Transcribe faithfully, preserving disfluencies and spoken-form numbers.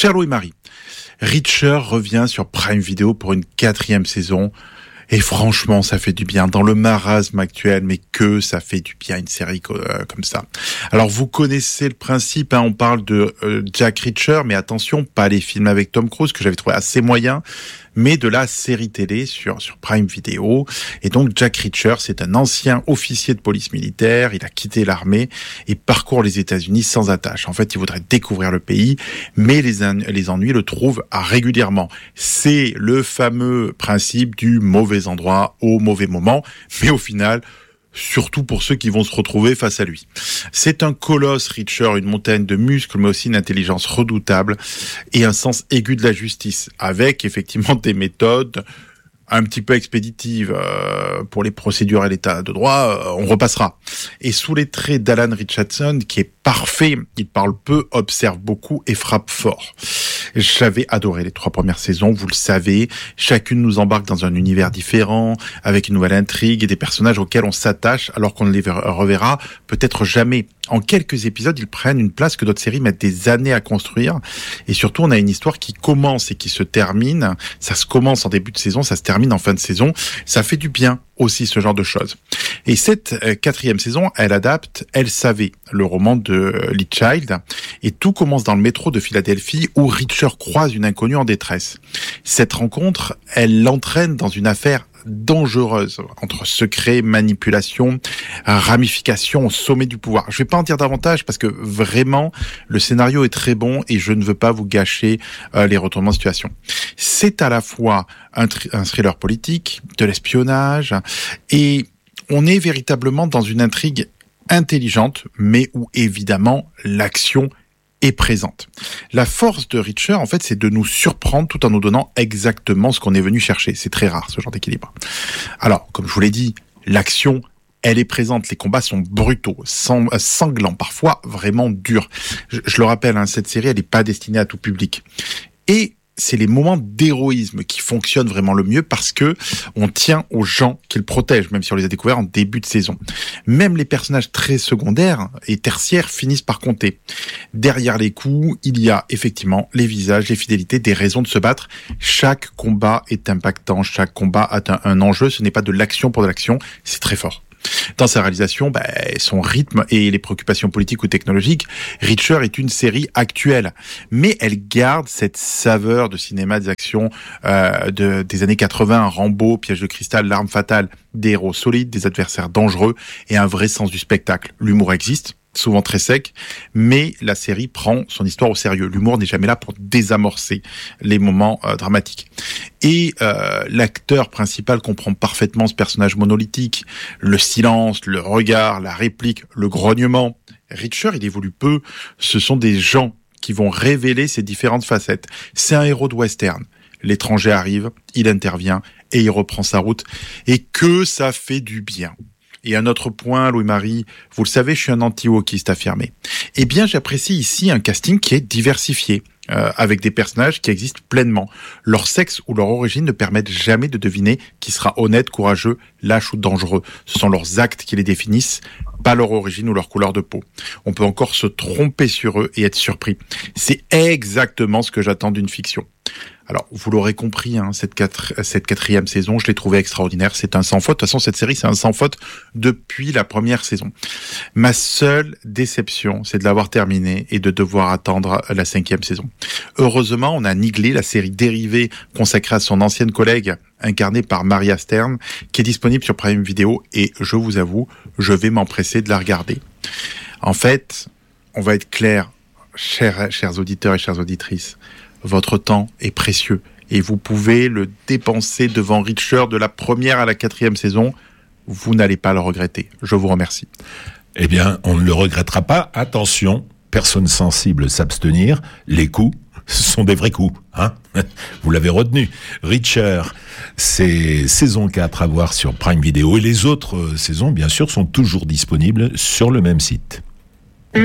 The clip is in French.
Cher Louis-Marie, Reacher revient sur Prime Video pour une quatrième saison. Et franchement, ça fait du bien. Dans le marasme actuel, mais que ça fait du bien, une série euh, comme ça. Alors, vous connaissez le principe, hein, on parle de euh, Jack Reacher, mais attention, pas les films avec Tom Cruise, que j'avais trouvé assez moyen, mais de la série télé sur, sur Prime Video. Et donc, Jack Reacher, c'est un ancien officier de police militaire, il a quitté l'armée et parcourt les États-Unis sans attache. En fait, il voudrait découvrir le pays, mais les, les ennuis le trouvent régulièrement. C'est le fameux principe du mauvais endroit au mauvais moment, mais au final, surtout pour ceux qui vont se retrouver face à lui. C'est un colosse, Reacher, une montagne de muscles, mais aussi une intelligence redoutable et un sens aigu de la justice, avec effectivement des méthodes un petit peu expéditive euh, pour les procédures et l'état de droit, euh, on repassera. Et sous les traits d'Alan Richardson, qui est parfait, il parle peu, observe beaucoup et frappe fort. J'avais adoré les trois premières saisons, vous le savez. Chacune nous embarque dans un univers différent, avec une nouvelle intrigue et des personnages auxquels on s'attache, alors qu'on ne les reverra peut-être jamais. En quelques épisodes, ils prennent une place que d'autres séries mettent des années à construire. Et surtout, on a une histoire qui commence et qui se termine. Ça se commence en début de saison, ça se termine en fin de saison. Ça fait du bien aussi, ce genre de choses. Et cette euh, quatrième saison, elle adapte Elle savait, le roman de euh, Lee Child. Et tout commence dans le métro de Philadelphie où Reacher croise une inconnue en détresse. Cette rencontre, elle l'entraîne dans une affaire dangereuse, entre secret, manipulation, ramification au sommet du pouvoir. Je vais pas en dire davantage parce que vraiment, le scénario est très bon et je ne veux pas vous gâcher euh, les retournements de situation. C'est à la fois un, thr- un thriller politique, de l'espionnage, et on est véritablement dans une intrigue intelligente, mais où évidemment l'action est présente. La force de Reacher, en fait, c'est de nous surprendre tout en nous donnant exactement ce qu'on est venu chercher. C'est très rare, ce genre d'équilibre. Alors, comme je vous l'ai dit, l'action, elle est présente. Les combats sont brutaux, sang- sanglants, parfois vraiment durs. Je, je le rappelle, hein, cette série, elle n'est pas destinée à tout public. Et c'est les moments d'héroïsme qui fonctionnent vraiment le mieux parce que on tient aux gens qu'ils protègent, même si on les a découverts en début de saison. Même les personnages très secondaires et tertiaires finissent par compter. Derrière les coups, il y a effectivement les visages, les fidélités, des raisons de se battre. Chaque combat est impactant, chaque combat a un, un enjeu. Ce n'est pas de l'action pour de l'action, c'est très fort. Dans sa réalisation, bah, son rythme et les préoccupations politiques ou technologiques, Reacher est une série actuelle, mais elle garde cette saveur de cinéma des actions euh, de, des années quatre-vingts, Rambo, Piège de cristal, L'arme fatale, des héros solides, des adversaires dangereux et un vrai sens du spectacle. L'humour existe, souvent très sec, mais la série prend son histoire au sérieux. L'humour n'est jamais là pour désamorcer les moments euh, dramatiques. Et euh, l'acteur principal comprend parfaitement ce personnage monolithique, le silence, le regard, la réplique, le grognement. Reacher, il évolue peu, ce sont des gens qui vont révéler ces différentes facettes. C'est un héros de western. L'étranger arrive, il intervient et il reprend sa route. Et que ça fait du bien. Et un autre point, Louis-Marie, vous le savez, je suis un anti-wokiste affirmé. Eh bien, j'apprécie ici un casting qui est diversifié, euh, avec des personnages qui existent pleinement. Leur sexe ou leur origine ne permettent jamais de deviner qui sera honnête, courageux, lâche ou dangereux. Ce sont leurs actes qui les définissent, pas leur origine ou leur couleur de peau. On peut encore se tromper sur eux et être surpris. C'est exactement ce que j'attends d'une fiction. Alors, vous l'aurez compris, hein, cette, quatre, cette quatrième saison, je l'ai trouvée extraordinaire. C'est un sans faute. De toute façon, cette série, c'est un sans faute depuis la première saison. Ma seule déception, c'est de l'avoir terminée et de devoir attendre la cinquième saison. Heureusement, on a niglé la série dérivée consacrée à son ancienne collègue, incarnée par Maria Stern, qui est disponible sur Prime Video. Et je vous avoue, je vais m'empresser de la regarder. En fait, on va être clair, chers, chers auditeurs et chères auditrices, votre temps est précieux et vous pouvez le dépenser devant Reacher de la première à la quatrième saison. Vous n'allez pas le regretter. Je vous remercie. Eh bien, on ne le regrettera pas. Attention, personne sensible s'abstenir. Les coups, ce sont des vrais coups. Hein, vous l'avez retenu. Reacher, c'est saison quatre à voir sur Prime Video. Et les autres saisons, bien sûr, sont toujours disponibles sur le même site.